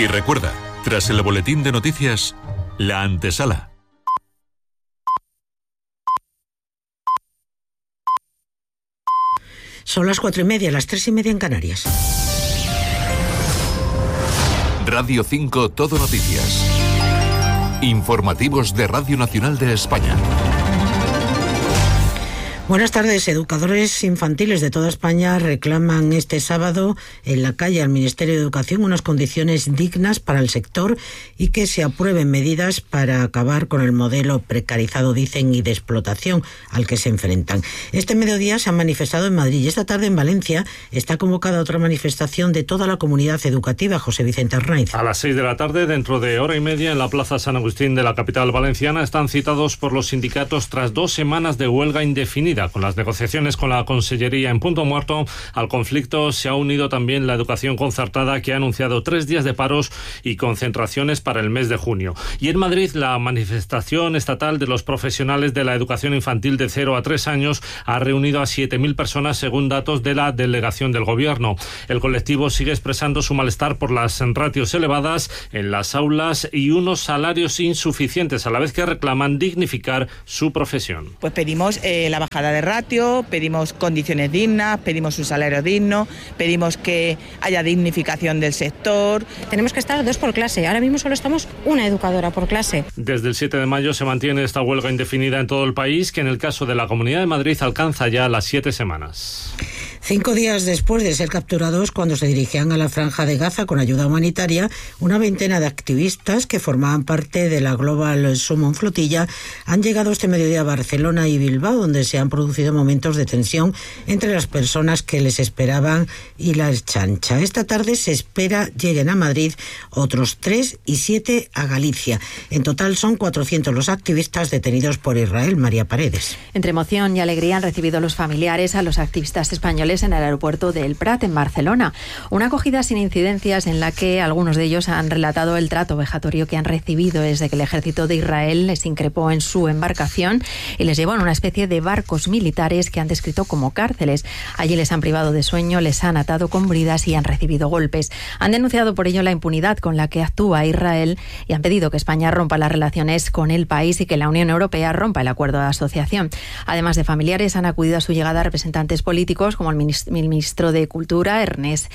Y recuerda, tras el boletín de noticias, la antesala. Son las 4:30, las 3:30 en Canarias. Radio 5 Todo Noticias. Informativos de Radio Nacional de España. Buenas tardes. Educadores infantiles de toda España reclaman este sábado en la calle al Ministerio de Educación unas condiciones dignas para el sector y que se aprueben medidas para acabar con el modelo precarizado, dicen, y de explotación al que se enfrentan. Este mediodía se han manifestado en Madrid y esta tarde en Valencia está convocada otra manifestación de toda la comunidad educativa. José Vicente Arnaiz. A las 6 de la tarde, dentro de hora y media, en la Plaza San Agustín de la capital valenciana, están citados por los sindicatos tras 2 semanas de huelga indefinida. Con las negociaciones con la Consellería en punto muerto, al conflicto se ha unido también la educación concertada, que ha anunciado 3 días de paros y concentraciones para el mes de junio. Y en Madrid, la manifestación estatal de los profesionales de la educación infantil de 0 a 3 años ha reunido a 7.000 personas, según datos de la delegación del Gobierno. El colectivo sigue expresando su malestar por las ratios elevadas en las aulas y unos salarios insuficientes, a la vez que reclaman dignificar su profesión. Pues pedimos la bajada de ratio, pedimos condiciones dignas, pedimos un salario digno, pedimos que haya dignificación del sector. Tenemos que estar 2 por clase, ahora mismo solo estamos una educadora por clase. Desde el 7 de mayo se mantiene esta huelga indefinida en todo el país, que en el caso de la Comunidad de Madrid alcanza ya las 7 semanas. 5 días después de ser capturados cuando se dirigían a la Franja de Gaza con ayuda humanitaria, una veintena de activistas que formaban parte de la Global Summon Flotilla han llegado este mediodía a Barcelona y Bilbao, donde se han producido momentos de tensión entre las personas que les esperaban y la Ertzaintza. Esta tarde se espera lleguen a Madrid otros 3 y 7 a Galicia. En total son 400 los activistas detenidos por Israel. María Paredes. Entre emoción y alegría han recibido los familiares a los activistas españoles en el aeropuerto del Prat, en Barcelona. Una acogida sin incidencias en la que algunos de ellos han relatado el trato vejatorio que han recibido desde que el ejército de Israel les increpó en su embarcación y les llevó en una especie de barcos militares que han descrito como cárceles. Allí les han privado de sueño, les han atado con bridas y han recibido golpes. Han denunciado por ello la impunidad con la que actúa Israel y han pedido que España rompa las relaciones con el país y que la Unión Europea rompa el acuerdo de asociación. Además de familiares, han acudido a su llegada representantes políticos como el ministro de Cultura, Ernest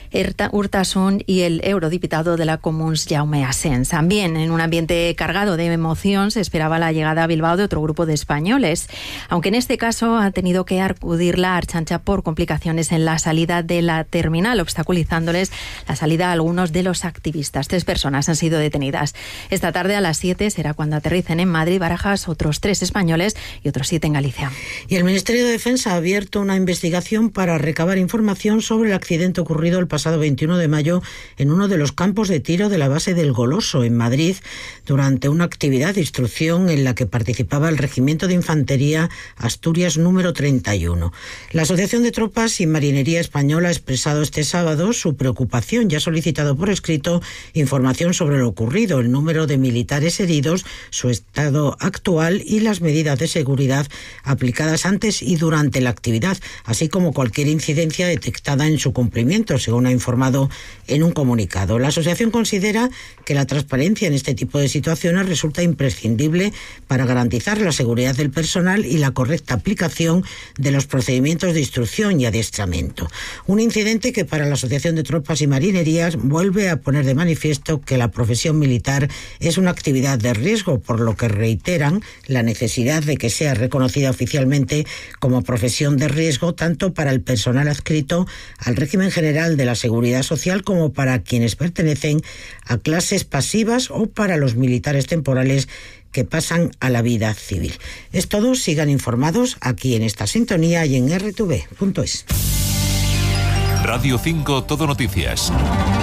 Urtasun, y el eurodiputado de la Comuns, Jaume Asens. También en un ambiente cargado de emoción se esperaba la llegada a Bilbao de otro grupo de españoles, aunque en este caso ha tenido que acudir la Ertzaintza por complicaciones en la salida de la terminal, obstaculizándoles la salida a algunos de los activistas. 3 personas han sido detenidas. Esta tarde a las 7 será cuando aterricen en Madrid, Barajas, otros 3 españoles y otros 7 en Galicia. Y el Ministerio de Defensa ha abierto una investigación para recabar información sobre el accidente ocurrido el pasado 21 de mayo en uno de los campos de tiro de la base del Goloso, en Madrid, durante una actividad de instrucción en la que participaba el Regimiento de Infantería Asturias número 31. La Asociación de Tropas y Marinería Española ha expresado este sábado su preocupación y ha solicitado por escrito información sobre lo ocurrido, el número de militares heridos, su estado actual y las medidas de seguridad aplicadas antes y durante la actividad, así como cualquier incidencia detectada en su cumplimiento, según ha informado en un comunicado. La asociación considera que la transparencia en este tipo de situaciones resulta imprescindible para garantizar la seguridad del personal y la correcta aplicación de los procedimientos de instrucción y adiestramiento. Un incidente que para la Asociación de Tropas y Marinerías vuelve a poner de manifiesto que la profesión militar es una actividad de riesgo, por lo que reiteran la necesidad de que sea reconocida oficialmente como profesión de riesgo tanto para el personal adscrito al régimen general de la Seguridad Social como para quienes pertenecen a clases pasivas o para los militares temporales que pasan a la vida civil. Es todo, sigan informados aquí en esta sintonía y en rtv.es. Radio 5 Todo Noticias.